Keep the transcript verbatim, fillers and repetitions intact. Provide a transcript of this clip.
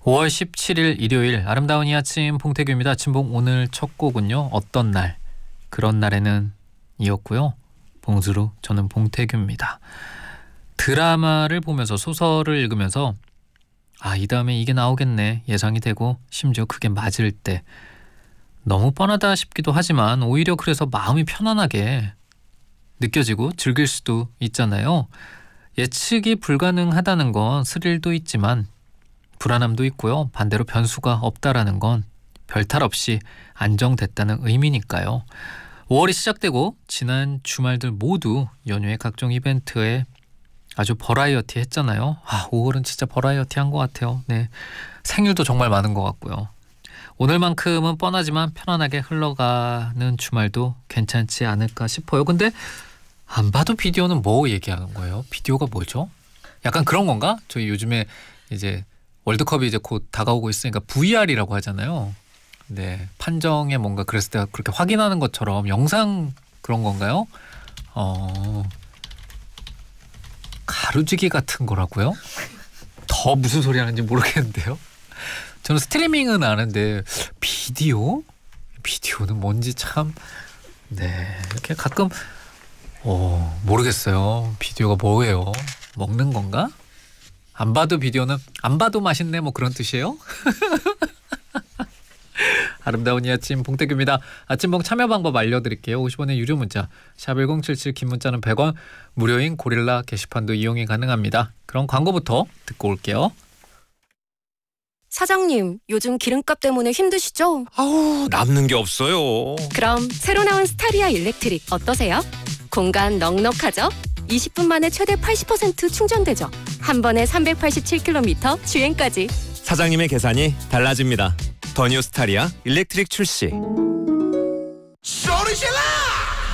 오월 십칠일 일요일 아름다운 이 아침 봉태규입니다. 아침봉 오늘 첫 곡은요. 어떤 날 그런 날에는 이었고요. 봉수루 저는 봉태규입니다. 드라마를 보면서 소설을 읽으면서 아, 이 다음에 이게 나오겠네 예상이 되고 심지어 그게 맞을 때 너무 뻔하다 싶기도 하지만 오히려 그래서 마음이 편안하게 느껴지고 즐길 수도 있잖아요. 예측이 불가능하다는 건 스릴도 있지만 불안함도 있고요. 반대로 변수가 없다라는 건 별탈 없이 안정됐다는 의미니까요. 오월이 시작되고 지난 주말들 모두 연휴의 각종 이벤트에 아주 버라이어티 했잖아요. 아, 오월은 진짜 버라이어티 한 것 같아요. 네, 생일도 정말 많은 것 같고요. 오늘만큼은 뻔하지만 편안하게 흘러가는 주말도 괜찮지 않을까 싶어요. 근데 안 봐도 비디오는 뭐 얘기하는 거예요? 비디오가 뭐죠? 약간 그런 건가? 저희 요즘에 이제 월드컵이 이제 곧 다가오고 있으니까 브이알이라고 하잖아요. 네, 판정에 뭔가 그랬을 때 그렇게 확인하는 것처럼 영상 그런 건가요? 어, 가로지기 같은 거라고요? 더 무슨 소리 하는지 모르겠는데요. 저는 스트리밍은 아는데 비디오? 비디오는 뭔지 참 네, 이렇게 가끔 어, 모르겠어요. 비디오가 뭐예요? 먹는 건가? 안 봐도 비디오는 안 봐도 맛있네 뭐 그런 뜻이에요? 아름다운 이 아침 봉태규입니다. 아침봉 참여 방법 알려드릴게요. 오십 원의 유료 문자 샵 일공칠칠, 긴 문자는 백 원, 무료인 고릴라 게시판도 이용이 가능합니다. 그럼 광고부터 듣고 올게요. 사장님, 요즘 기름값 때문에 힘드시죠? 아우, 남는 게 없어요. 그럼 새로 나온 스타리아 일렉트릭 어떠세요? 공간 넉넉하죠? 이십 분 만에 최대 팔십 퍼센트 충전되죠? 한 번에 삼백팔십칠 킬로미터 주행까지. 사장님의 계산이 달라집니다. 더 뉴 스타리아 일렉트릭 출시. 소리 질러!